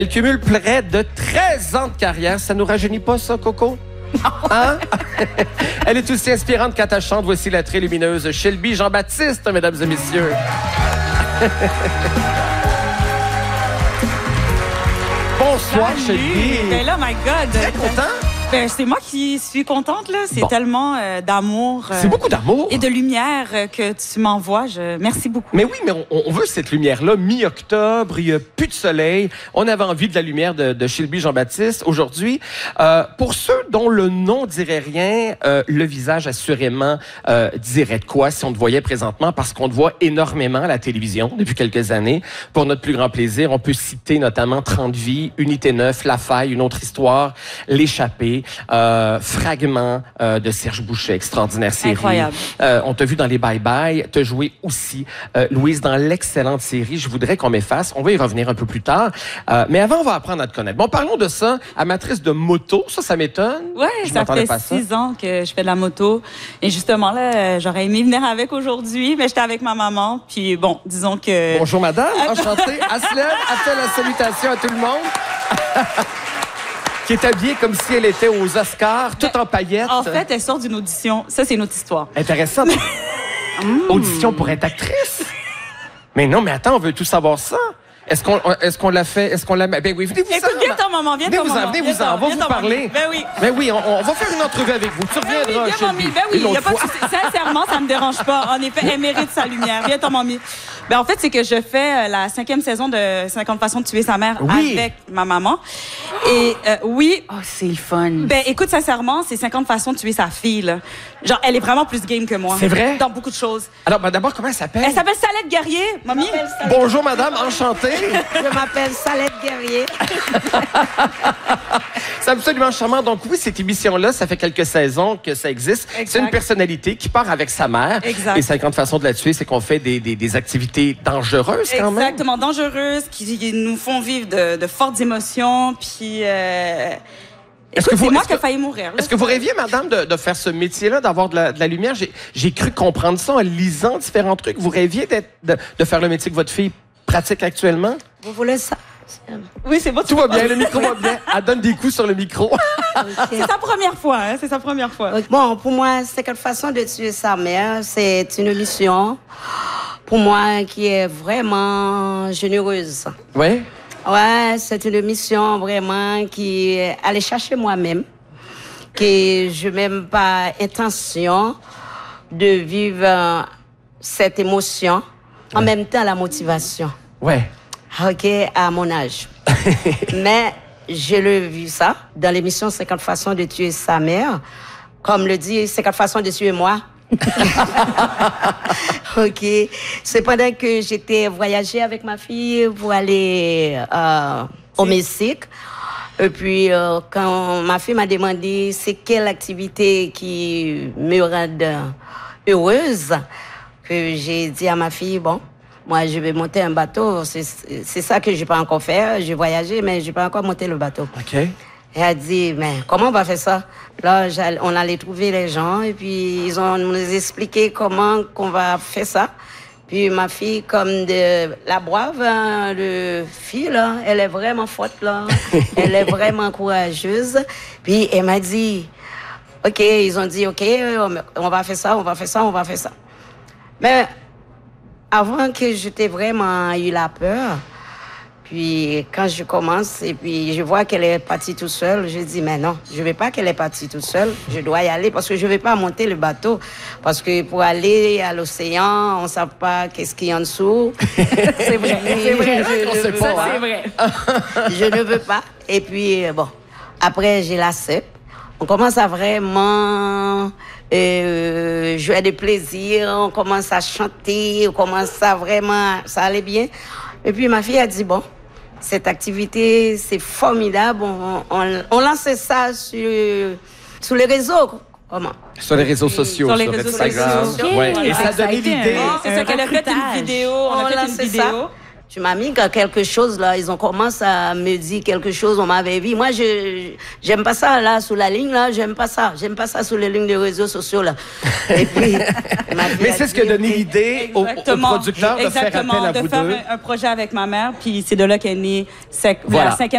Elle cumule près de 13 ans de carrière. Ça nous rajeunit pas, ça, Coco? Hein? Elle est aussi inspirante qu'attachante. Voici la très lumineuse Shelby Jean-Baptiste, mesdames et messieurs. Bonsoir, Salut. Shelby. Ben là, my God. Très content. Ben, c'est moi qui suis contente, là. C'est tellement d'amour. C'est beaucoup d'amour. Et de lumière que tu m'envoies. Merci beaucoup. Mais oui, mais on veut cette lumière-là. Mi-octobre, il n'y a plus de soleil. On avait envie de la lumière de Shelby Jean-Baptiste aujourd'hui. Pour ceux dont le nom dirait rien, le visage assurément dirait de quoi si on te voyait présentement, parce qu'on te voit énormément à la télévision depuis quelques années. Pour notre plus grand plaisir, on peut citer notamment 30 vies, Unité 9, La Faille, Une autre histoire, L'échappée, Fragments de Serge Boucher, extraordinaire série. Incroyable. On t'a vu dans les Bye Bye, t'as joué aussi, Louise, dans l'excellente série Je voudrais qu'on m'efface. On va y revenir un peu plus tard. Mais avant, on va apprendre à te connaître. Bon, parlons de ça. Amatrice de moto, ça m'étonne. Ouais, Je ça m'attendais fait pas à ça. 6 ans que je fais de la moto. Et justement, là, j'aurais aimé venir avec aujourd'hui, mais j'étais avec ma maman. Puis bon, disons que... Bonjour, madame. Enchantée. Elle se lève, elle fait la salutation à tout le monde. Qui est habillée comme si elle était aux Oscars, tout en paillettes. En fait, elle sort d'une audition. Ça, c'est une autre histoire. Intéressant. Audition pour être actrice? Mais non, mais attends, on veut tout savoir ça. Est-ce qu'on l'a fait? Est-ce qu'on l'a... Ben oui, venez-vous-en. Écoute, viens ton maman, viens ton maman. Venez-vous-en, on va vous parler. Ben oui. Ben oui, on va faire une entrevue avec vous. Tu reviendras, Viens, mamie. Shelby, Ben oui, une il n'y a autre pas de fois. souci. Sincèrement, ça ne me dérange pas. En effet, elle mérite sa lumière. Viens, ton mamie. Ben, en fait, c'est que je fais la 5e saison de 50 façons de tuer sa mère Oui. avec ma maman. Et oui. Oh, c'est le fun. Ben, écoute, sincèrement, c'est 50 façons de tuer sa fille, là. Genre, elle est vraiment plus game que moi. C'est vrai? Dans beaucoup de choses. Alors, ben d'abord, comment elle s'appelle? Elle s'appelle Salette Guerrier, mamie. Bonjour, madame, enchantée. Je m'appelle Salette Guerrier. C'est absolument charmant. Donc oui, cette émission-là, ça fait quelques saisons que ça existe. Exact. C'est une personnalité qui part avec sa mère. Exact. Et 50 façons de la tuer, c'est qu'on fait des activités dangereuses quand même. Exactement, dangereuses, qui nous font vivre de fortes émotions, puis... Écoute, c'est moi qui ai failli mourir. Là. Est-ce que vous rêviez, madame, de faire ce métier-là, d'avoir de la lumière? J'ai cru comprendre ça en lisant différents trucs. Vous rêviez de faire le métier que votre fille pratique actuellement? Vous voulez ça? Oui, c'est bon. Tout va bien, le micro va bien. Elle donne des coups sur le micro. C'est sa première fois, hein? C'est sa première fois. Bon, pour moi, 50 façons de tuer sa mère, c'est une mission, pour moi, qui est vraiment généreuse. Oui? Ouais, c'est une mission vraiment qui est aller chercher moi-même, que je n'ai même pas intention de vivre cette émotion, en même temps la motivation. Ouais. OK, à mon âge. Mais je l'ai vu ça dans l'émission 50 façons de tuer sa mère. Comme le dit 50 façons de tuer moi. OK. C'est pendant que j'étais voyager avec ma fille pour aller au Mexique. Et puis, quand ma fille m'a demandé c'est quelle activité qui me rend heureuse, que j'ai dit à ma fille, bon, moi, je vais monter un bateau. C'est ça que je n'ai pas encore fait. J'ai voyagé, mais je n'ai pas encore monté le bateau. OK. Et elle a dit, mais comment on va faire ça? Là, on allait trouver les gens et puis ils ont nous expliqué comment qu'on va faire ça. Puis ma fille, comme de la brave, hein, le fille, là, elle est vraiment forte, là. Elle est vraiment courageuse. Puis elle m'a dit, OK, ils ont dit, OK, on va faire ça, on va faire ça, on va faire ça. Mais avant que j'étais vraiment eu la peur, puis quand je commence et puis je vois qu'elle est partie toute seule, je dis mais non, je ne veux pas qu'elle est partie toute seule, je dois y aller parce que je ne vais pas monter le bateau. Parce que pour aller à l'océan, on ne sait pas qu'est-ce qu'il y a en dessous. C'est vrai, c'est vrai. On sait pas, hein? C'est vrai. Je ne veux pas. Et puis bon, après j'ai la CEP. On commence à vraiment jouer de plaisir, on commence à chanter, on commence à vraiment, ça allait bien. Et puis ma fille a dit, bon, cette activité, c'est formidable, on lançait ça sur les réseaux. Comment? Sur les réseaux sociaux, Sur les réseaux Instagram. sociaux. Ouais. Ok. Et ça a donné été l'idée. C'est ça qu'elle a fait une vidéo. On a fait une lançait vidéo. ça. Tu m'as mis quelque chose, là, ils ont commencé à me dire quelque chose, on m'avait vu. Moi, j'aime pas ça, là, sous la ligne, là, j'aime pas ça. J'aime pas ça sous les lignes de réseaux sociaux, là. Et puis, Mais c'est ce qui a donné l'idée au producteur de faire appel à vous de faire deux. un projet avec ma mère, puis c'est de là qu'est né Voilà. la 5e